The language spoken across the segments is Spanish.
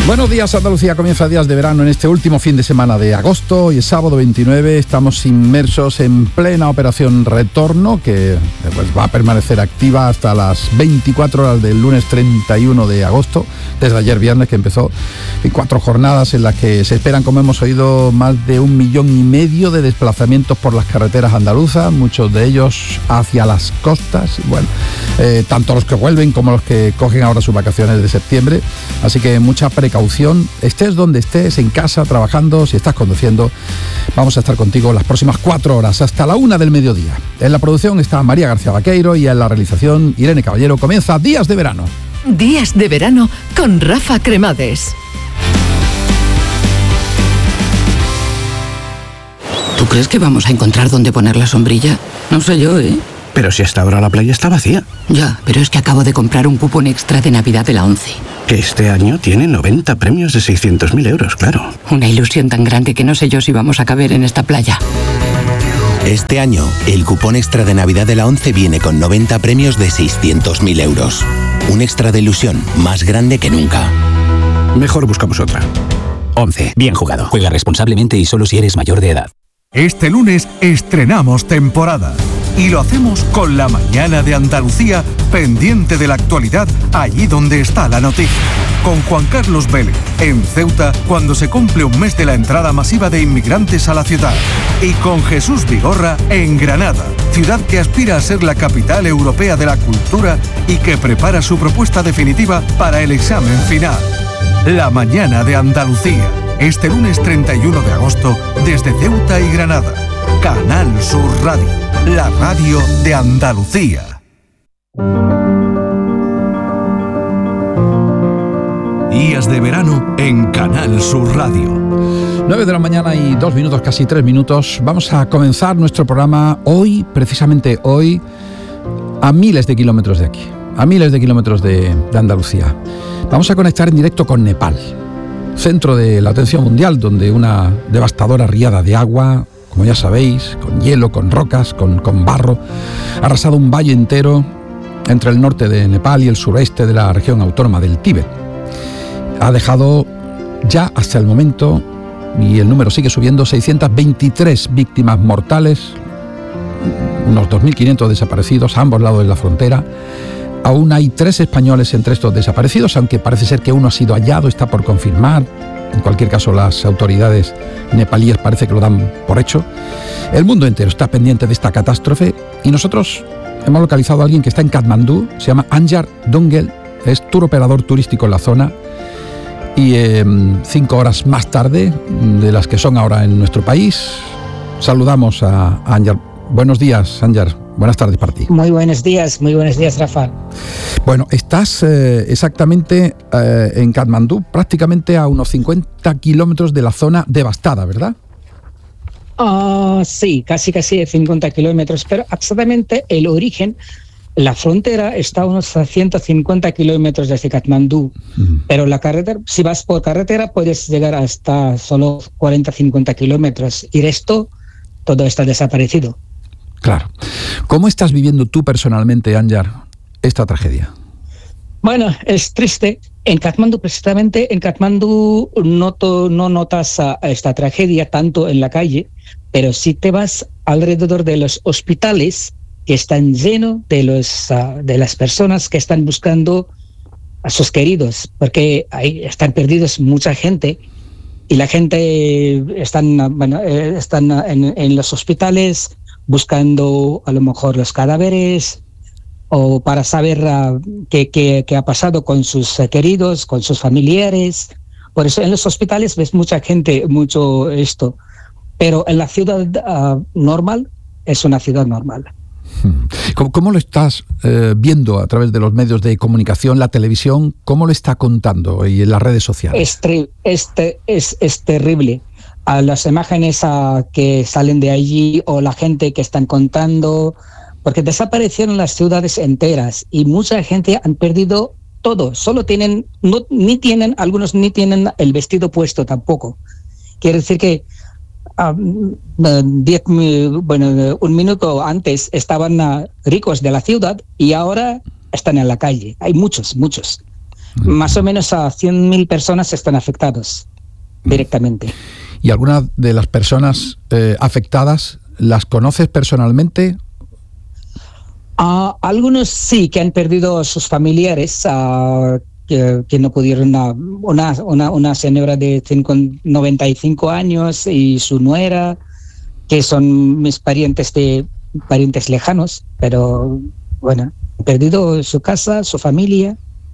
Buenos días, Andalucía. Comienza Días de Verano en este último fin de semana de agosto. Hoy es sábado 29. Estamos inmersos en plena operación Retorno, que pues, va a permanecer activa hasta las 24 horas del lunes 31 de agosto, desde ayer viernes que empezó. En 4 jornadas en las que se esperan, como hemos oído, más de 1,5 millones de desplazamientos por las carreteras andaluzas, muchos de ellos hacia las costas. Bueno, tanto los que vuelven como los que cogen ahora sus vacaciones de septiembre. Así que mucha precaución. Estés donde estés, en casa, trabajando, si estás conduciendo, vamos a estar contigo las próximas 4 horas, hasta la 1 del mediodía. En la producción está María García Vaqueiro y en la realización Irene Caballero. Comienza Días de Verano. Días de Verano con Rafa Cremades. ¿Tú crees que vamos a encontrar dónde poner la sombrilla? No sé yo, ¿eh? Pero si hasta ahora la playa está vacía. Ya, pero es que acabo de comprar un cupón extra de Navidad de la ONCE. Que este año tiene 90 premios de 600.000 euros, claro. Una ilusión tan grande que no sé yo si vamos a caber en esta playa. Este año, el cupón extra de Navidad de la ONCE viene con 90 premios de 600.000 euros. Un extra de ilusión más grande que nunca. Mejor buscamos otra. ONCE. Bien jugado. Juega responsablemente y solo si eres mayor de edad. Este lunes estrenamos temporada y lo hacemos con La Mañana de Andalucía, pendiente de la actualidad allí donde está la noticia. Con Juan Carlos Vélez, en Ceuta, cuando se cumple un mes de la entrada masiva de inmigrantes a la ciudad. Y con Jesús Vigorra, en Granada, ciudad que aspira a ser la capital europea de la cultura y que prepara su propuesta definitiva para el examen final. La Mañana de Andalucía. Este lunes 31 de agosto, desde Ceuta y Granada. Canal Sur Radio, la radio de Andalucía. Días de Verano en Canal Sur Radio. 9 de la mañana y 2 minutos, casi 3 minutos. Vamos a comenzar nuestro programa hoy, precisamente hoy, a miles de kilómetros de aquí, a miles de kilómetros de Andalucía. Vamos a conectar en directo con Nepal, centro de la atención mundial, donde una devastadora riada de agua, como ya sabéis, con hielo, con rocas, con barro, ha arrasado un valle entero entre el norte de Nepal y el sureste de la región autónoma del Tíbet. Ha dejado ya hasta el momento, y el número sigue subiendo, 623 víctimas mortales, unos 2.500 desaparecidos a ambos lados de la frontera. Aún hay 3 españoles entre estos desaparecidos, aunque parece ser que uno ha sido hallado, está por confirmar. En cualquier caso, las autoridades nepalíes parece que lo dan por hecho. El mundo entero está pendiente de esta catástrofe y nosotros hemos localizado a alguien que está en Katmandú, se llama Anjar Dungel, es tour operador turístico en la zona y 5 horas más tarde de las que son ahora en nuestro país, saludamos a Anjar. Buenos días, Anjar. Buenas tardes para ti. Muy buenos días, Rafa. Bueno, estás exactamente en Katmandú, prácticamente a unos 50 kilómetros de la zona devastada, ¿verdad? Sí, casi 50 kilómetros, pero exactamente el origen, la frontera está a unos 150 kilómetros desde Katmandú, pero la carretera, si vas por carretera puedes llegar hasta solo 40-50 kilómetros y resto todo está desaparecido. Claro. ¿Cómo estás viviendo tú personalmente, Anjar, esta tragedia? Bueno, es triste. En Katmandú, precisamente, no notas esta tragedia tanto en la calle, pero si te vas alrededor de los hospitales que están llenos de las personas que están buscando a sus queridos, porque ahí están perdidos mucha gente y la gente están en los hospitales buscando a lo mejor los cadáveres o para saber qué ha pasado con sus queridos, con sus familiares. Por eso en los hospitales ves mucha gente, mucho esto. Pero en la ciudad normal, es una ciudad normal. ¿Cómo lo estás viendo a través de los medios de comunicación, la televisión? ¿Cómo lo está contando y en las redes sociales? Es terrible. A las imágenes que salen de allí o la gente que están contando, porque desaparecieron las ciudades enteras y mucha gente han perdido todo. Solo algunos ni tienen el vestido puesto tampoco. Quiere decir que un minuto antes estaban ricos de la ciudad y ahora están en la calle. Hay muchos. Más o menos a 100.000 personas están afectadas directamente. ¿Y algunas de las personas afectadas las conoces personalmente? Algunos sí, que han perdido a sus familiares, que no pudieron. Una señora de 95 años y su nuera, que son mis parientes lejanos, pero bueno, han perdido su casa, su familia.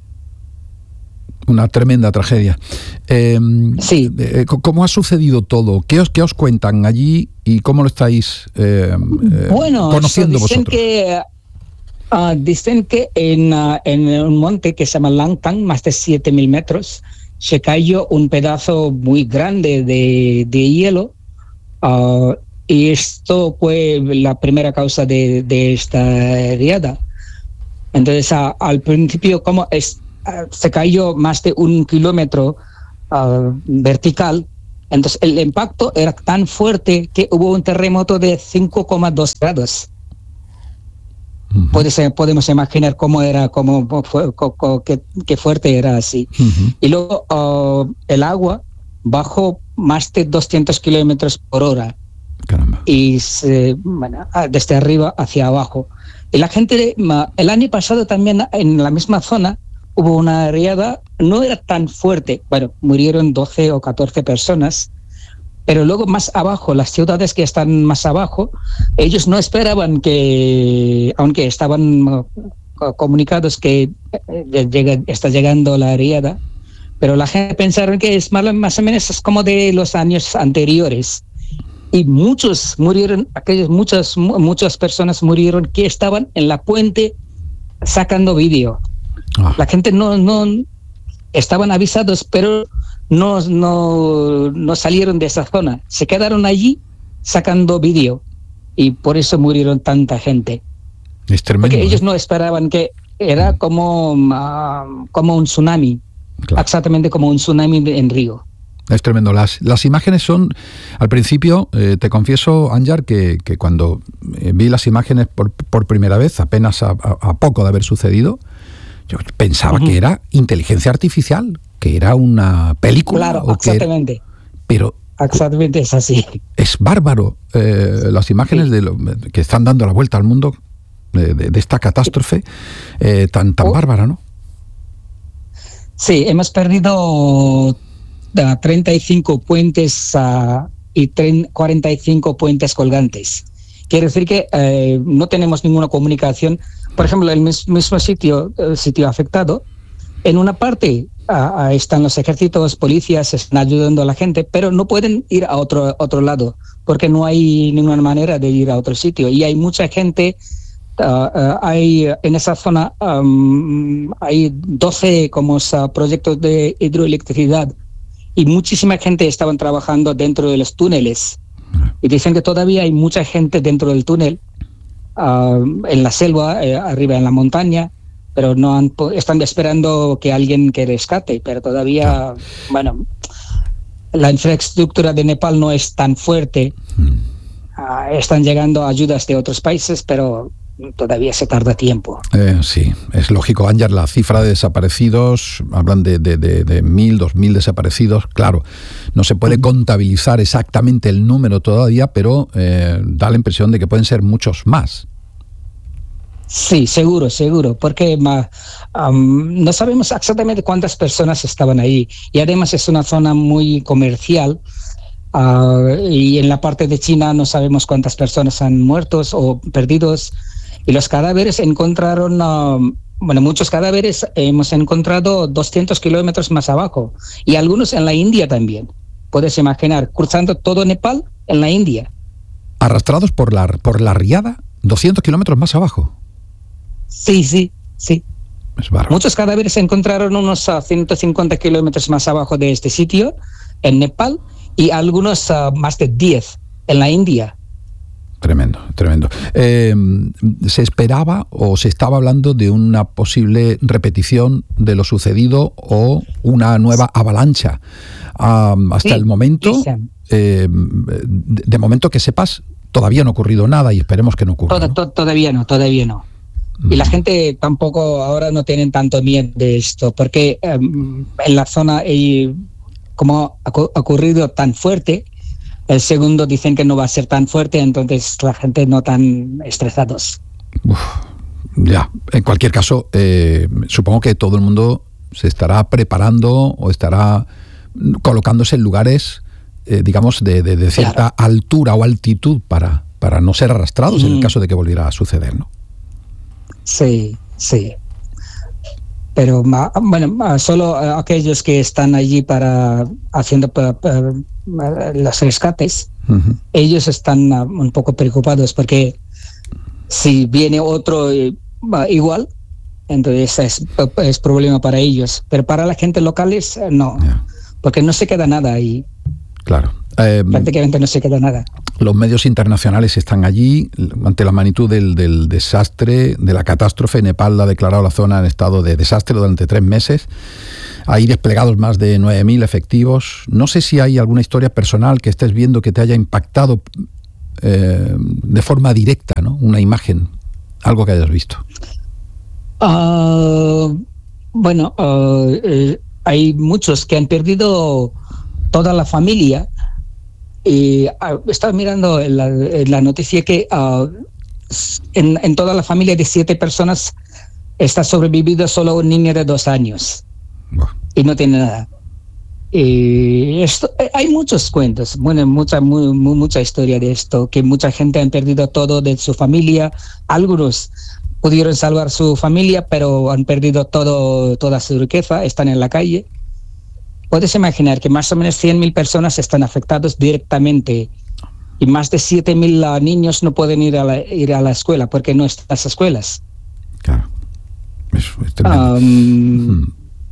Una tremenda tragedia. Sí. ¿Cómo ha sucedido todo? ¿Qué os cuentan allí y cómo lo estáis conociendo vosotros? Dicen que en un monte que se llama Langtang, más de 7.000 metros, se cayó un pedazo muy grande de hielo, y esto fue la primera causa de esta riada. Entonces, al principio, como se cayó más de 1 kilómetro vertical, entonces el impacto era tan fuerte que hubo un terremoto de 5,2 grados. Podemos imaginar cómo era, qué fuerte era así. Y luego el agua bajó más de 200 kilómetros por hora. Caramba. Y desde arriba hacia abajo. Y la gente, el año pasado también en la misma zona hubo una riada, no era tan fuerte, murieron 12 o 14 personas, pero luego más abajo, las ciudades que están más abajo, ellos no esperaban que, aunque estaban comunicados que está llegando la riada, pero la gente pensaron que es más o menos como de los años anteriores. Y muchos murieron, muchas personas murieron que estaban en la puente sacando vídeo. La gente no estaban avisados, pero no salieron de esa zona. Se quedaron allí sacando vídeo y por eso murieron tanta gente. Es tremendo. Porque ellos no esperaban, que era como un tsunami, claro. Exactamente como un tsunami en Río. Es tremendo. Las imágenes son, al principio, te confieso, Anjar, que cuando vi las imágenes por primera vez, apenas a poco de haber sucedido, yo pensaba que era inteligencia artificial, que era una película. Claro, exactamente. Pero exactamente es así. Es bárbaro las imágenes que están dando la vuelta al mundo de esta catástrofe tan bárbara, ¿no? Sí, hemos perdido 35 puentes y 45 puentes colgantes. Quiere decir que no tenemos ninguna comunicación. Por ejemplo, el mismo sitio afectado, en una parte están los ejércitos, policías, están ayudando a la gente, pero no pueden ir a otro lado, porque no hay ninguna manera de ir a otro sitio. Y hay mucha gente, en esa zona hay 12 proyectos de hidroelectricidad, y muchísima gente estaban trabajando dentro de los túneles. Y dicen que todavía hay mucha gente dentro del túnel, en la selva, arriba en la montaña, pero están esperando que alguien que rescate, pero todavía, la infraestructura de Nepal no es tan fuerte. Están llegando ayudas de otros países, pero todavía se tarda tiempo. Sí, es lógico, Anjar. La cifra de desaparecidos, hablan de 1.000, 2.000 desaparecidos. Claro, no se puede contabilizar exactamente el número todavía, pero da la impresión de que pueden ser muchos más. Sí, seguro, porque no sabemos exactamente cuántas personas estaban ahí, y además es una zona muy comercial, y en la parte de China no sabemos cuántas personas han muerto o perdidos. Y los cadáveres encontraron, muchos cadáveres hemos encontrado 200 kilómetros más abajo, y algunos en la India también. Puedes imaginar, cruzando todo Nepal en la India. Arrastrados por la riada, 200 kilómetros más abajo. Sí. Es bárbaro. Muchos cadáveres se encontraron unos 150 kilómetros más abajo de este sitio, en Nepal, y algunos más de 10 en la India. Tremendo. ¿Se esperaba o se estaba hablando de una posible repetición de lo sucedido o una nueva avalancha? Hasta el momento, de momento que sepas, todavía no ha ocurrido nada, y esperemos que no ocurra. Todavía no. Y la gente tampoco ahora no tienen tanto miedo de esto, porque en la zona, como ha ocurrido tan fuerte, el segundo dicen que no va a ser tan fuerte, entonces la gente no tan estresados. Ya, en cualquier caso, supongo que todo el mundo se estará preparando o estará colocándose en lugares, digamos, de cierta altura o altitud para no ser arrastrados en el caso de que volviera a suceder, ¿no? Sí. Pero bueno, solo aquellos que están allí para haciendo los rescates, ellos están un poco preocupados porque si viene otro igual, entonces es problema para ellos. Pero para la gente locales no, porque no se queda nada ahí. Claro. Prácticamente no se queda nada. Los medios internacionales están allí ante la magnitud del desastre, de la catástrofe. Nepal ha declarado la zona en estado de desastre durante 3 meses. Hay desplegados más de 9.000 efectivos. No sé si hay alguna historia personal que estés viendo que te haya impactado de forma directa, ¿no? Una imagen, algo que hayas visto. Bueno, hay muchos que han perdido toda la familia. Y estaba mirando en la noticia que en toda la familia de 7 personas está sobrevivido solo un niño de 2 años. Y no tiene nada. Y hay muchos cuentos, bueno, mucha historia de esto, que mucha gente ha perdido todo de su familia. Algunos pudieron salvar su familia, pero han perdido toda su riqueza, están en la calle. Puedes imaginar que más o menos 100.000 personas están afectadas directamente y más de 7.000 niños no pueden ir a la escuela porque no están las escuelas. Claro. Es tremendo.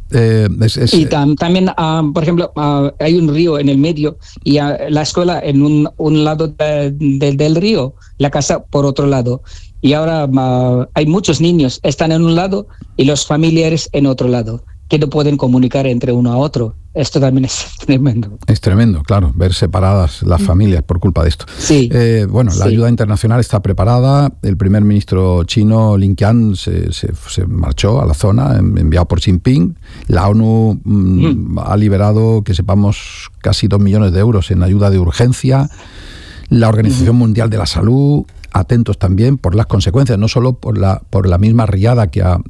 Y también, por ejemplo, hay un río en el medio y la escuela en un lado del río, la casa por otro lado. Y ahora hay muchos niños, están en un lado y los familiares en otro lado, que no pueden comunicar entre uno a otro. Esto también es tremendo. Es tremendo, claro, ver separadas las familias por culpa de esto. Sí. La ayuda internacional está preparada. El primer ministro chino, Li Qiang, se marchó a la zona, enviado por Xi Jinping. La ONU ha liberado, que sepamos, casi 2 millones de euros en ayuda de urgencia. La Organización Mundial de la Salud, atentos también por las consecuencias, no solo por la misma riada que ha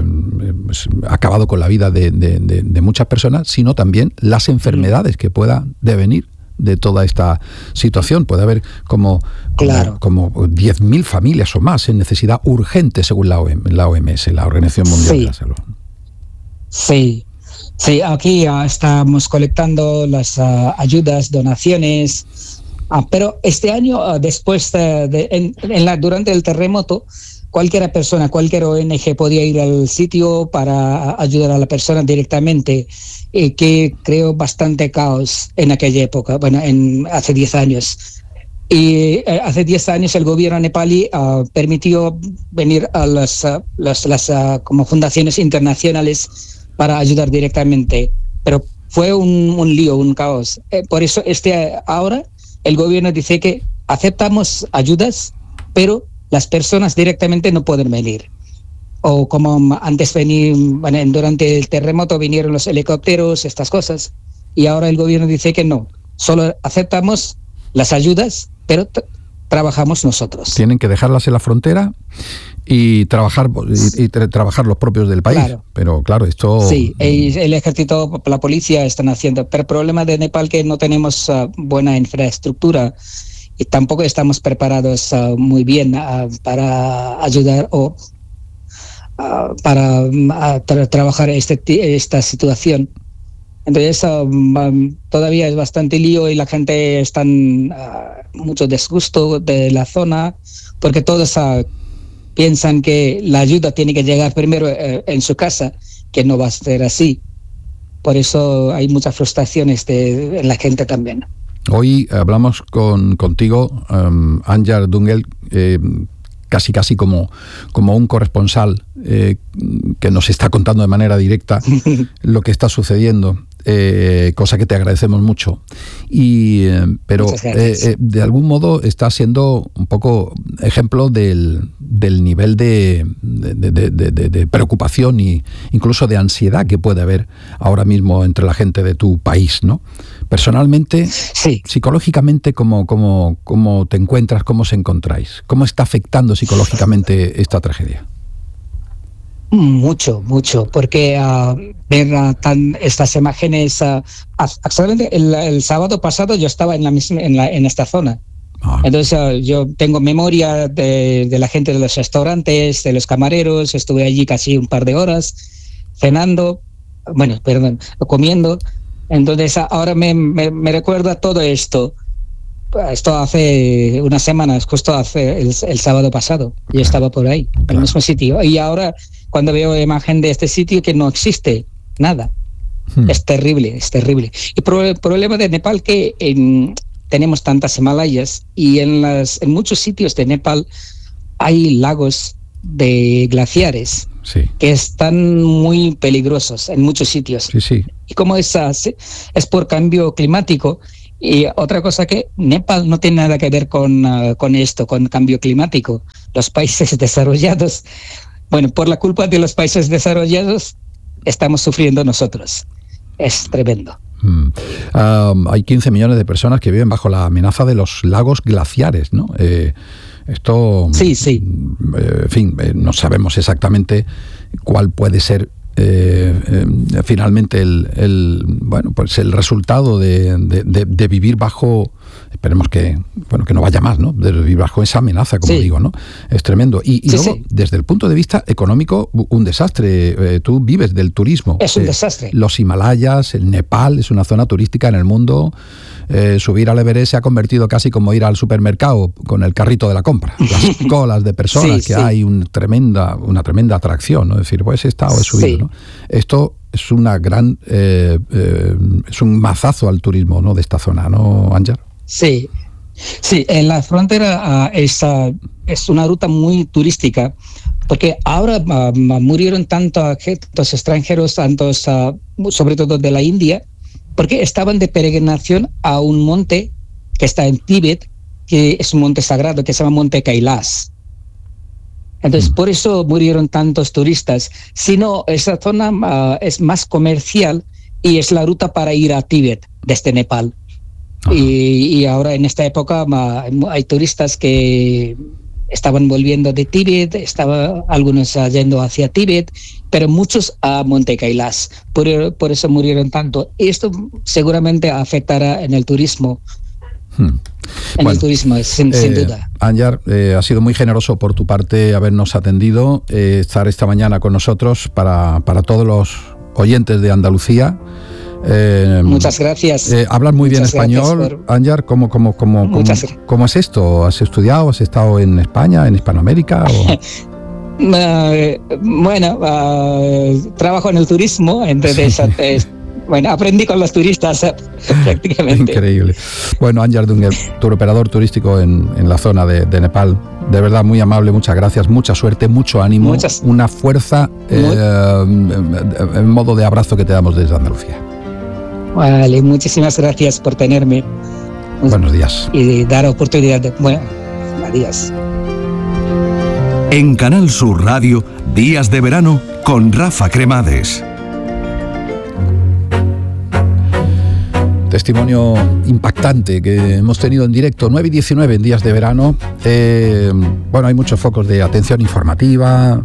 acabado con la vida de muchas personas, sino también las enfermedades que puedan devenir de toda esta situación. Puede haber como 10.000 familias o más en necesidad urgente, según la OMS, la Organización Mundial de la Salud. Sí, aquí estamos colectando las ayudas, donaciones. Pero este año, después durante el terremoto, cualquier persona, cualquier ONG podía ir al sitio para ayudar a la persona directamente, que creó bastante caos en aquella época, hace 10 años. Y hace 10 años el gobierno nepalí permitió venir a las como fundaciones internacionales para ayudar directamente, pero fue un lío, un caos. Por eso ahora el gobierno dice que aceptamos ayudas, pero las personas directamente no pueden venir. O como antes durante el terremoto vinieron los helicópteros, estas cosas, y ahora el gobierno dice que no, solo aceptamos las ayudas, pero trabajamos nosotros. Tienen que dejarlas en la frontera y trabajar los propios del país. Claro. Pero claro, esto... Sí, el ejército, la policía están haciendo. Pero el problema de Nepal es que no tenemos buena infraestructura y tampoco estamos preparados muy bien para ayudar o para trabajar esta situación. Entonces todavía es bastante lío y la gente está mucho disgusto de la zona porque todos piensan que la ayuda tiene que llegar primero en su casa, que no va a ser así. Por eso hay muchas frustraciones en la gente también. Hoy hablamos contigo, Anjar Dungel, casi como un corresponsal que nos está contando de manera directa lo que está sucediendo. Cosa que te agradecemos mucho, pero de algún modo está siendo un poco ejemplo del nivel de preocupación e incluso de ansiedad que puede haber ahora mismo entre la gente de tu país, ¿no? Personalmente, sí. Psicológicamente, ¿cómo te encuentras? ¿Cómo os encontráis? ¿Cómo está afectando psicológicamente esta tragedia? Mucho, porque ver estas imágenes, actualmente el sábado pasado yo estaba en esta zona. Entonces yo tengo memoria de la gente de los restaurantes, de los camareros. Estuve allí casi un par de horas comiendo. Entonces ahora me recuerda todo esto. Esto hace unas semanas, justo hace el sábado pasado. Yo estaba por ahí, en el mismo sitio. Y ahora, cuando veo imagen de este sitio, que no existe nada. Es terrible. Y el problema de Nepal que tenemos tantas Himalayas y en muchos sitios de Nepal hay lagos de glaciares que están muy peligrosos en muchos sitios. Sí. Y como es por cambio climático. Y otra cosa que Nepal no tiene nada que ver con esto, con cambio climático. Los países desarrollados, por la culpa de los países desarrollados, estamos sufriendo nosotros. Es tremendo. Hay 15 millones de personas que viven bajo la amenaza de los lagos glaciares, ¿no? Esto... Sí. En fin, no sabemos exactamente cuál puede ser finalmente el resultado de vivir bajo, esperemos que no vaya más, ¿no? De vivir bajo esa amenaza, como digo, ¿no? Es tremendo. Y luego, desde el punto de vista económico, un desastre. Tú vives del turismo. Es un desastre. Los Himalayas, el Nepal, es una zona turística en el mundo. Subir al Everest se ha convertido casi como ir al supermercado con el carrito de la compra. Las colas de personas hay una tremenda atracción, ¿no? Es decir, pues he estado, he subido, ¿no? Esto es una gran es un mazazo al turismo, ¿no? De esta zona, ¿no, Anjar? Sí, en la frontera es una ruta muy turística, porque ahora murieron tantos extranjeros, sobre todo de la India, porque estaban de peregrinación a un monte que está en Tíbet, que es un monte sagrado, que se llama Monte Kailash. Entonces, por eso murieron tantos turistas. Si no, esa zona es más comercial y es la ruta para ir a Tíbet desde Nepal. Y ahora en esta época hay turistas que estaban volviendo de Tíbet, algunos yendo hacia Tíbet, pero muchos a Monte Kailash. Por eso murieron tanto. Y esto seguramente afectará en el turismo. El turismo, sin duda. Anjar, ha sido muy generoso por tu parte habernos atendido, estar esta mañana con nosotros para todos los oyentes de Andalucía. Muchas gracias. Hablas muy bien español, Anjar. ¿Cómo es esto? ¿Has estudiado? ¿Has estado en España, en Hispanoamérica? Trabajo en el turismo, entonces aprendí con los turistas prácticamente. Increíble. Bueno, Anjar Dunguer, turoperador turístico en la zona de Nepal. De verdad, muy amable, muchas gracias, mucha suerte, mucho ánimo, una fuerza en modo de abrazo que te damos desde Andalucía. Vale, muchísimas gracias por tenerme. Buenos días. Y dar oportunidad de... adiós. En Canal Sur Radio, Días de Verano con Rafa Cremades. Testimonio impactante que hemos tenido en directo, 9:19 en Días de Verano. Hay muchos focos de atención informativa.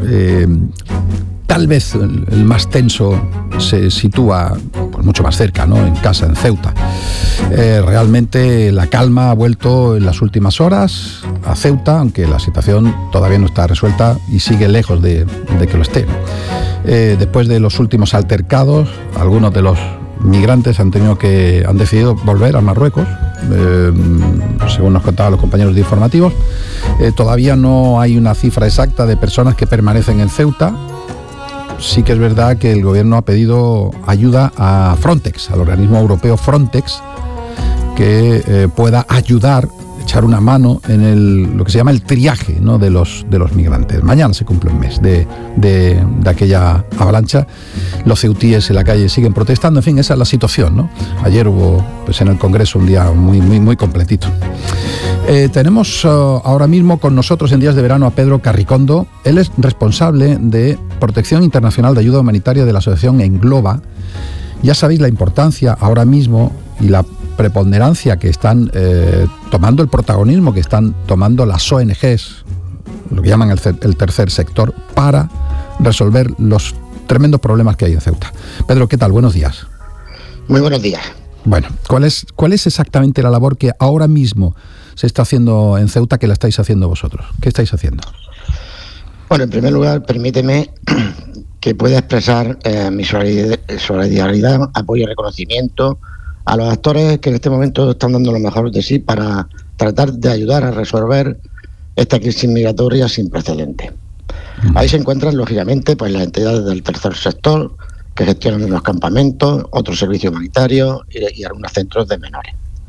Tal vez el más tenso se sitúa mucho más cerca, ¿no? En casa, en Ceuta. Realmente la calma ha vuelto en las últimas horas a Ceuta, aunque la situación todavía no está resuelta y sigue lejos de que lo esté. Después de los últimos altercados, algunos de los migrantes han decidido volver a Marruecos, según nos contaban los compañeros de informativos. Todavía no hay una cifra exacta de personas que permanecen en Ceuta. Sí que es verdad que el gobierno ha pedido ayuda a Frontex, al organismo europeo Frontex, que pueda ayudar echar una mano en lo que se llama el triaje, ¿no?, de los migrantes. Mañana se cumple un mes de aquella avalancha. Los ceutíes en la calle siguen protestando. En fin, esa es la situación, ¿no? Ayer hubo, pues, en el Congreso un día muy completito. Tenemos ahora mismo con nosotros en Días de Verano a Pedro Carricondo. Él es responsable de Protección Internacional de Ayuda Humanitaria de la asociación Engloba. Ya sabéis la importancia ahora mismo y la preponderancia que están tomando, el protagonismo que están tomando las ONGs, lo que llaman el tercer sector, para resolver los tremendos problemas que hay en Ceuta. Pedro, ¿qué tal? Buenos días. Muy buenos días. Bueno, ¿cuál es exactamente la labor que ahora mismo se está haciendo en Ceuta, que la estáis haciendo vosotros? ¿Qué estáis haciendo? Bueno, en primer lugar, permíteme que pueda expresar mi solidaridad, apoyo y reconocimiento a los actores que en este momento están dando lo mejor de sí para tratar de ayudar a resolver esta crisis migratoria sin precedentes. Ahí se encuentran, lógicamente, pues las entidades del tercer sector que gestionan los campamentos, otros servicios humanitarios y algunos centros de menores.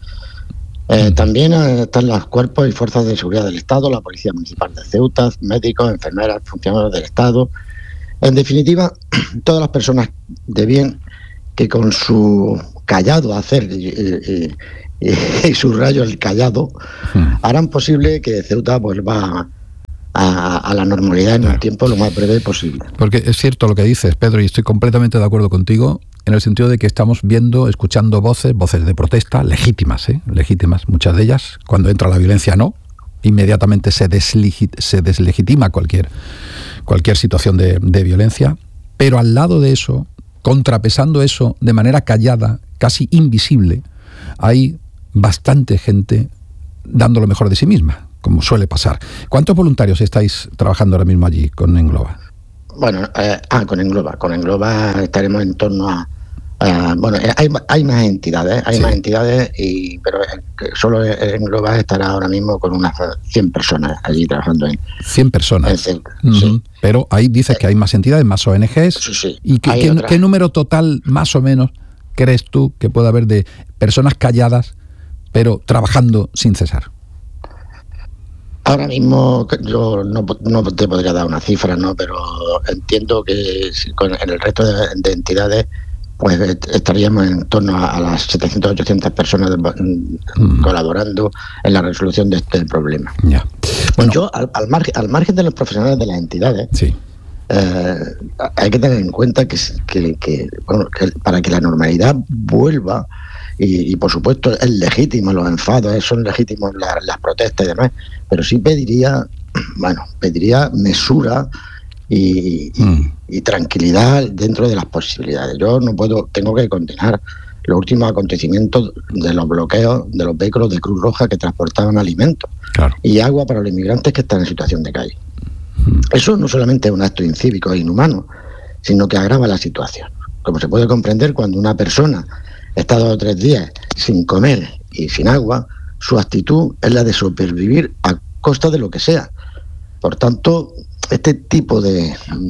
También están los cuerpos y fuerzas de seguridad del Estado, la Policía Municipal de Ceuta, médicos, enfermeras, funcionarios del Estado. En definitiva, todas las personas de bien que con su callado hacer y subrayo el callado, harán posible que Ceuta vuelva a la normalidad en un tiempo lo más breve posible. Porque es cierto lo que dices, Pedro, y estoy completamente de acuerdo contigo, en el sentido de que estamos escuchando voces de protesta legítimas, muchas de ellas. Cuando entra la violencia inmediatamente se deslegitima cualquier situación de violencia, pero al lado de eso, contrapesando eso de manera callada, casi invisible, hay bastante gente dando lo mejor de sí misma, como suele pasar. ¿Cuántos voluntarios estáis trabajando ahora mismo allí con Engloba? Bueno, con Engloba estaremos en torno a... hay más entidades, pero solo Engloba estará ahora mismo con unas 100 personas allí trabajando en... 100 personas. Sí. Pero ahí dices que hay más entidades, más ONGs. Sí. ¿Y qué número total, más o menos, crees tú que puede haber de personas calladas, pero trabajando sin cesar? Ahora mismo yo no te podría dar una cifra, pero entiendo que en el resto de entidades pues estaríamos en torno a las 700 800 personas colaborando en la resolución de este problema. Ya. Bueno, yo al margen de los profesionales de las entidades, sí. Hay que tener en cuenta que para que la normalidad vuelva, y por supuesto es legítimo los enfados, son legítimos las protestas y demás, pero sí pediría mesura y tranquilidad dentro de las posibilidades. Yo tengo que condenar los últimos acontecimientos de los bloqueos de los vehículos de Cruz Roja que transportaban alimentos y agua para los inmigrantes que están en situación de calle. Eso no solamente es un acto incívico e inhumano, sino que agrava la situación. Como se puede comprender, cuando una persona está 2 o 3 días sin comer y sin agua, su actitud es la de sobrevivir a costa de lo que sea. Por tanto, este tipo de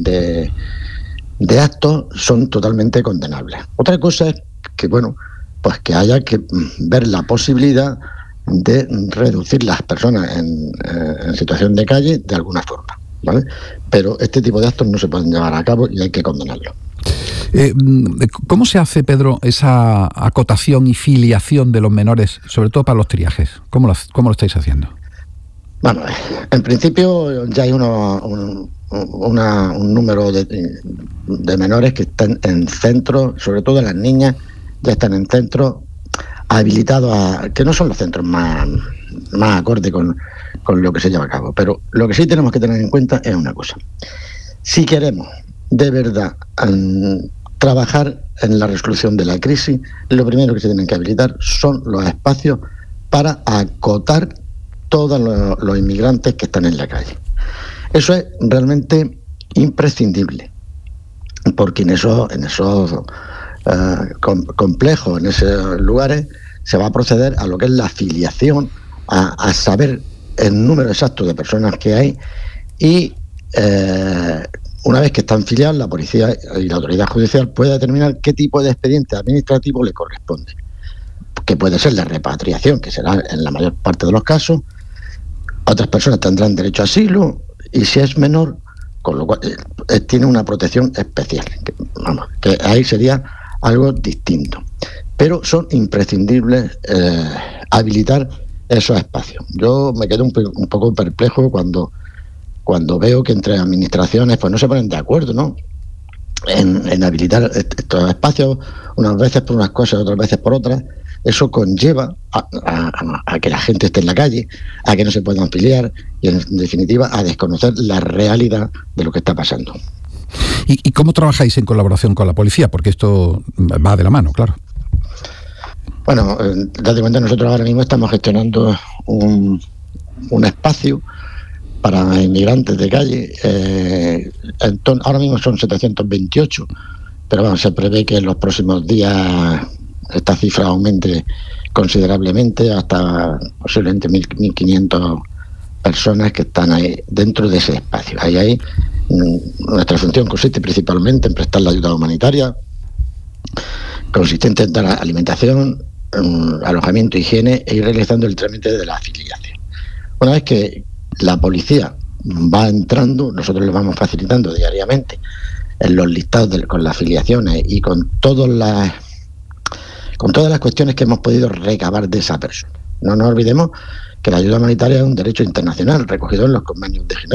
actos son totalmente condenables. Otra cosa es que haya que ver la posibilidad de reducir las personas en situación de calle de alguna forma, ¿vale? Pero este tipo de actos no se pueden llevar a cabo y hay que condenarlo. ¿Cómo se hace, Pedro, esa acotación y filiación de los menores, sobre todo para los triajes? ¿Cómo lo estáis haciendo? Bueno, en principio ya hay un número de menores que están en centros, sobre todo las niñas, ya están en centros habilitados que no son los centros más acorde con lo que se lleva a cabo. Pero lo que sí tenemos que tener en cuenta es una cosa. Si queremos de verdad trabajar en la resolución de la crisis, lo primero que se tienen que habilitar son los espacios para acotar todos los inmigrantes que están en la calle. Eso es realmente imprescindible, porque en esos complejos, en esos lugares, se va a proceder a lo que es la filiación, a saber el número exacto de personas que hay y una vez que están filiados, la policía y la autoridad judicial puede determinar qué tipo de expediente administrativo le corresponde. que puede ser la repatriación, que será en la mayor parte de los casos. Otras personas tendrán derecho a asilo, y si es menor, con lo cual tiene una protección especial, que ahí sería algo distinto. Pero son imprescindibles habilitar esos espacios. Yo me quedo un poco perplejo cuando veo que entre administraciones pues no se ponen de acuerdo, ¿no?, en habilitar estos espacios, unas veces por unas cosas, otras veces por otras. Eso conlleva a que la gente esté en la calle, a que no se puedan afiliar y, en definitiva, a desconocer la realidad de lo que está pasando. ¿Y cómo trabajáis en colaboración con la policía? Porque esto va de la mano, claro. Bueno, date cuenta, nosotros ahora mismo estamos gestionando un espacio para inmigrantes de calle. Ahora mismo son 728, pero bueno, se prevé que en los próximos días esta cifra aumente considerablemente hasta posiblemente 1.500 personas que están ahí dentro de ese espacio. Ahí nuestra función consiste principalmente en prestar la ayuda humanitaria, consistente en dar alimentación, alojamiento, higiene, e ir realizando el trámite de la afiliación. Una vez que la policía va entrando, nosotros les vamos facilitando diariamente en los listados con las afiliaciones y con todas las cuestiones que hemos podido recabar de esa persona. No nos olvidemos que la ayuda humanitaria es un derecho internacional recogido en los convenios de Ginebra.